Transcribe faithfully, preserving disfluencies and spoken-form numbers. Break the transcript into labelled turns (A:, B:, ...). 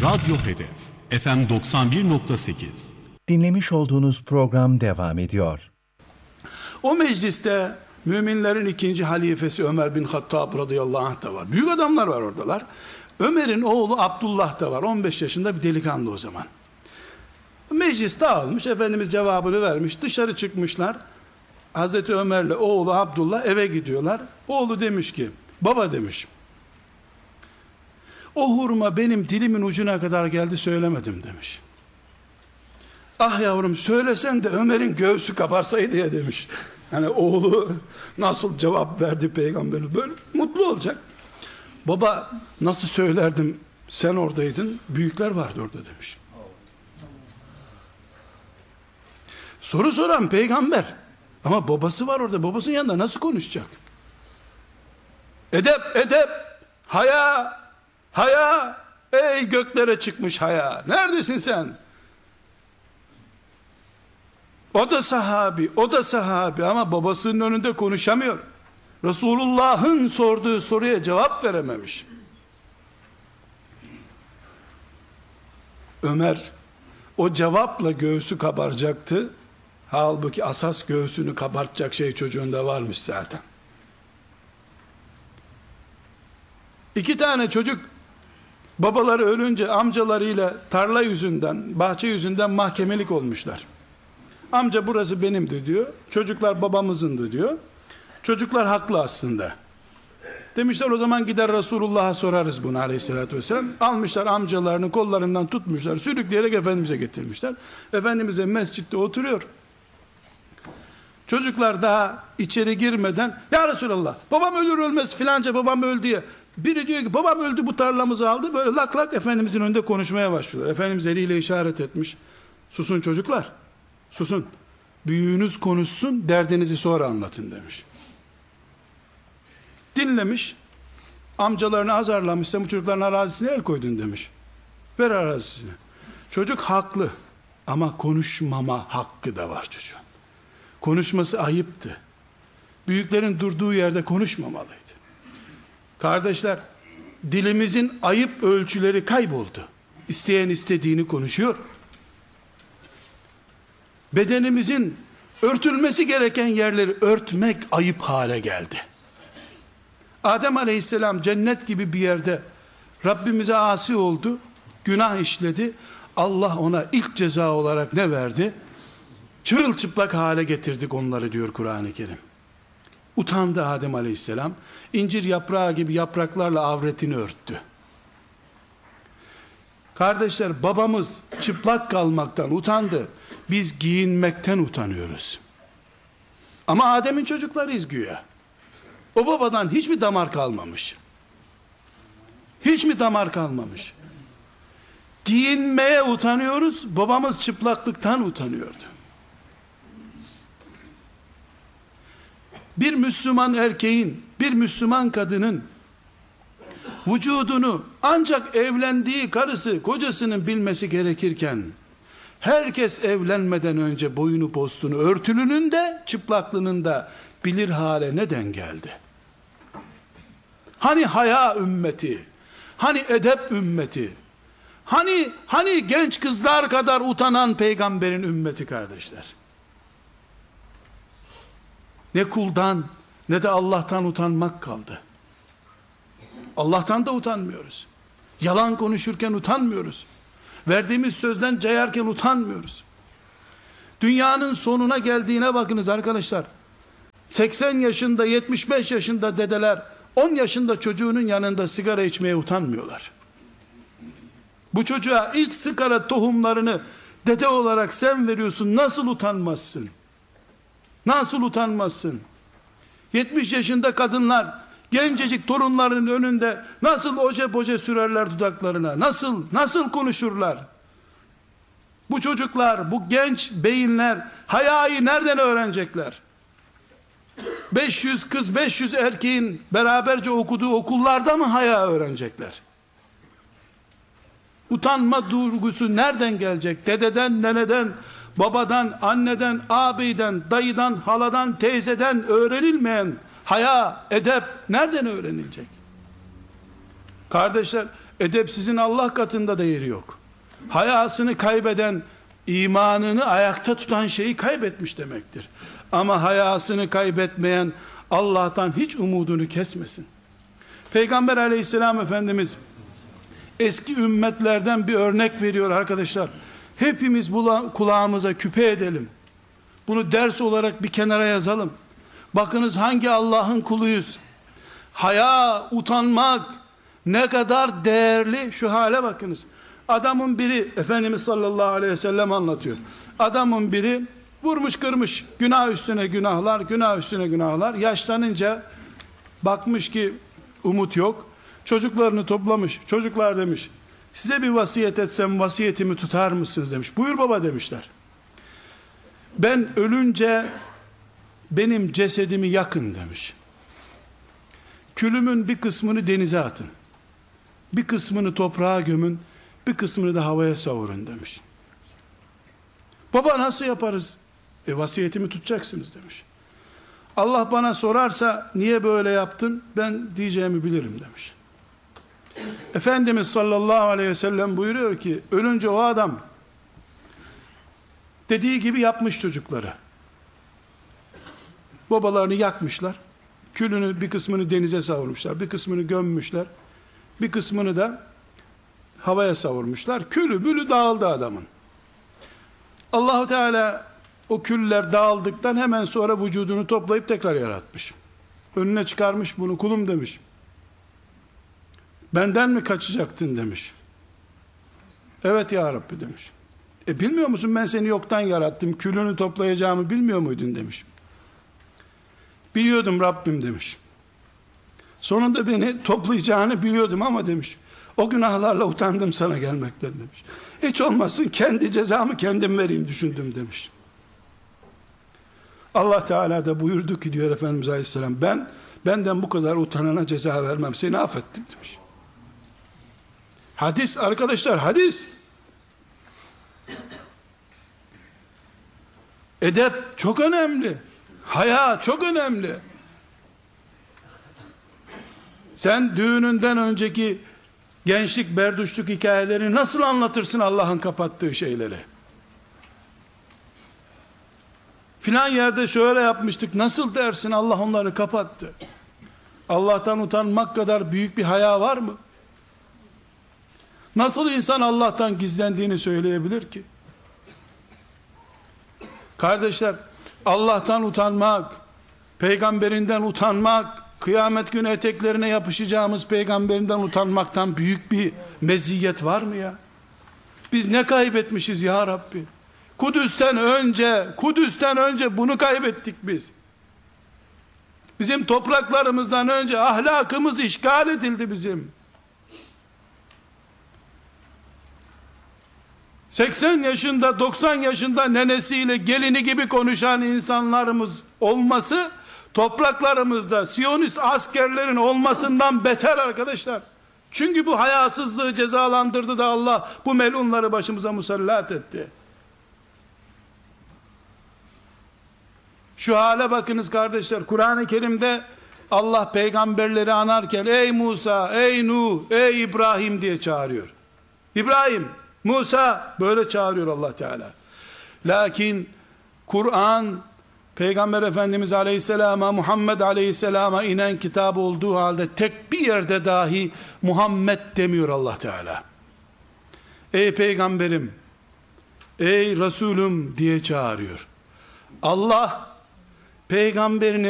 A: Radyo Hedef F M doksan bir nokta sekiz.
B: Dinlemiş olduğunuz program devam ediyor.
C: O mecliste müminlerin ikinci halifesi Ömer bin Hattab radıyallahu anh da var. Büyük adamlar var oradalar. Ömer'in oğlu Abdullah da var. on beş yaşında bir delikanlı o zaman. Meclis dağılmış. Efendimiz cevabını vermiş. Dışarı çıkmışlar. Hazreti Ömer'le oğlu Abdullah eve gidiyorlar. Oğlu demiş ki, baba demiş, o hurma benim dilimin ucuna kadar geldi, söylemedim demiş. Ah yavrum, söylesen de Ömer'in göğsü kabarsaydı ya demiş. Hani oğlu nasıl cevap verdi peygamberine, böyle mutlu olacak. Baba, nasıl söylerdim, sen oradaydın, büyükler vardı orada demiş. Soru soran peygamber, ama babası var orada, babasının yanında nasıl konuşacak? Edep, edep, haya, haya, ey göklere çıkmış haya, neredesin sen? O da sahabi, o da sahabi ama babasının önünde konuşamıyor. Resulullah'ın sorduğu soruya cevap verememiş. Ömer o cevapla göğsü kabaracaktı. Halbuki asas göğsünü kabartacak şey çocuğunda varmış zaten. İki tane çocuk babaları ölünce amcalarıyla tarla yüzünden, bahçe yüzünden mahkemelik olmuşlar. Amca burası benimdi diyor. Çocuklar babamızındı diyor. Çocuklar haklı aslında. Demişler o zaman gider Resulullah'a sorarız bunu aleyhissalatü vesselam. Almışlar amcalarını kollarından tutmuşlar. Sürükleyerek Efendimiz'e getirmişler. Efendimiz de mescitte oturuyor. Çocuklar daha içeri girmeden ya Resulallah babam ölür ölmez filanca babam öldü diye. Biri diyor ki babam öldü bu tarlamızı aldı. Böyle lak lak Efendimizin önünde konuşmaya başlıyorlar. Efendimiz eliyle işaret etmiş. Susun çocuklar. Susun. Büyüğünüz konuşsun, derdinizi sonra anlatın demiş. Dinlemiş. Amcalarını azarlamış. Sen bu çocukların arazisine el koydun demiş. Ver arazisini. Çocuk haklı. Ama konuşmama hakkı da var çocuğun. Konuşması ayıptı. Büyüklerin durduğu yerde konuşmamalıydı. Kardeşler, dilimizin ayıp ölçüleri kayboldu. İsteyen istediğini konuşuyor. Bedenimizin örtülmesi gereken yerleri örtmek ayıp hale geldi. Adem aleyhisselam cennet gibi bir yerde Rabbimize asi oldu, günah işledi. Allah ona ilk ceza olarak ne verdi? Çırılçıplak hale getirdik onları diyor Kur'an-ı Kerim. Utandı Adem aleyhisselam. İncir yaprağı gibi yapraklarla avretini örttü. Kardeşler, babamız çıplak kalmaktan utandı. Biz giyinmekten utanıyoruz. Ama Adem'in çocuklarıyız güya. O babadan hiç mi damar kalmamış? Hiç mi damar kalmamış? Giyinmeye utanıyoruz. Babamız çıplaklıktan utanıyordu. Bir Müslüman erkeğin, bir Müslüman kadının vücudunu ancak evlendiği karısı, kocasının bilmesi gerekirken, herkes evlenmeden önce boyunu postunu, örtülünün de çıplaklığının da bilir hale neden geldi? Hani haya ümmeti, hani edep ümmeti, hani hani genç kızlar kadar utanan peygamberin ümmeti kardeşler. Ne kuldan ne de Allah'tan utanmak kaldı. Allah'tan da utanmıyoruz. Yalan konuşurken utanmıyoruz. Verdiğimiz sözden cayarken utanmıyoruz. Dünyanın sonuna geldiğine bakınız arkadaşlar. seksen yaşında, yetmiş beş yaşında dedeler on yaşında çocuğunun yanında sigara içmeye utanmıyorlar. Bu çocuğa ilk sigara tohumlarını dede olarak sen veriyorsun, nasıl utanmazsın? Nasıl utanmazsın? yetmiş yaşında kadınlar gencecik torunlarının önünde nasıl oje boje sürerler dudaklarına? Nasıl nasıl konuşurlar? Bu çocuklar, bu genç beyinler hayayı nereden öğrenecekler? beş yüz kız, beş yüz erkeğin beraberce okuduğu okullarda mı haya öğrenecekler? Utanma duygusu nereden gelecek? Dededen, neneden, babadan, anneden, ağabeyden, dayıdan, haladan, teyzeden öğrenilmeyen haya, edep nereden öğrenilecek? Kardeşler, Edepsizin Allah katında da yeri yok. Hayasını kaybeden, imanını ayakta tutan şeyi kaybetmiş demektir. Ama hayasını kaybetmeyen Allah'tan hiç umudunu kesmesin. Peygamber aleyhisselam Efendimiz eski ümmetlerden bir örnek veriyor arkadaşlar. Hepimiz kulağımıza küpe edelim. Bunu ders olarak bir kenara yazalım. Bakınız hangi Allah'ın kuluyuz. Haya, utanmak ne kadar değerli, şu hale bakınız. Adamın biri, Efendimiz sallallahu aleyhi ve sellem anlatıyor. Adamın biri vurmuş kırmış, günah üstüne günahlar, günah üstüne günahlar. Yaşlanınca bakmış ki umut yok. Çocuklarını toplamış. Çocuklar demiş, size bir vasiyet etsem vasiyetimi tutar mısınız demiş. Buyur baba demişler. Ben ölünce benim cesedimi yakın demiş. Külümün bir kısmını denize atın. Bir kısmını toprağa gömün. Bir kısmını da havaya savurun demiş. Baba nasıl yaparız? E vasiyetimi tutacaksınız demiş. Allah bana sorarsa niye böyle yaptın? Ben diyeceğimi bilirim demiş. Efendimiz sallallahu aleyhi ve sellem buyuruyor ki ölünce o adam dediği gibi yapmış çocukları. Babalarını yakmışlar. Külünü bir kısmını denize savurmuşlar. Bir kısmını gömmüşler. Bir kısmını da havaya savurmuşlar. Külü bülü dağıldı adamın. Allah-u Teala o küller dağıldıktan hemen sonra vücudunu toplayıp tekrar yaratmış. Önüne çıkarmış bunu, kulum demiş. Benden mi kaçacaktın demiş. Evet ya Rabbi demiş. E bilmiyor musun ben seni yoktan yarattım, külünü toplayacağımı bilmiyor muydun demiş. Biliyordum Rabbim demiş. Sonunda beni toplayacağını biliyordum ama demiş, o günahlarla utandım sana gelmekten demiş. Hiç olmasın kendi cezamı kendim vereyim düşündüm demiş. Allah Teala da buyurdu ki diyor Efendimiz Aleyhisselam, ben benden bu kadar utanana ceza vermem, seni affettim demiş. Hadis arkadaşlar, hadis. Edep çok önemli. Haya çok önemli. Sen düğününden önceki gençlik, berduşluk hikayelerini nasıl anlatırsın Allah'ın kapattığı şeyleri? Filan yerde şöyle yapmıştık nasıl dersin, Allah onları kapattı. Allah'tan utanmak kadar büyük bir haya var mı? Nasıl insan Allah'tan gizlendiğini söyleyebilir ki? Kardeşler, Allah'tan utanmak, peygamberinden utanmak, kıyamet günü eteklerine yapışacağımız peygamberinden utanmaktan büyük bir meziyet var mı ya? Biz ne kaybetmişiz ya Rabbi? Kudüs'ten önce, Kudüs'ten önce bunu kaybettik biz. Bizim topraklarımızdan önce ahlakımız işgal edildi bizim. seksen yaşında, doksan yaşında nenesiyle gelini gibi konuşan insanlarımız olması, topraklarımızda Siyonist askerlerin olmasından beter arkadaşlar. Çünkü bu hayasızlığı cezalandırdı da Allah bu melunları başımıza musallat etti. Şu hale bakınız kardeşler. Kur'an-ı Kerim'de Allah peygamberleri anarken ey Musa, ey Nuh, ey İbrahim diye çağırıyor. İbrahim, Musa böyle çağırıyor Allah Teala. Lakin Kur'an Peygamber Efendimiz Aleyhisselam'a, Muhammed Aleyhisselam'a inen kitap olduğu halde tek bir yerde dahi Muhammed demiyor Allah Teala. Ey peygamberim, ey Resulüm diye çağırıyor. Allah peygamberini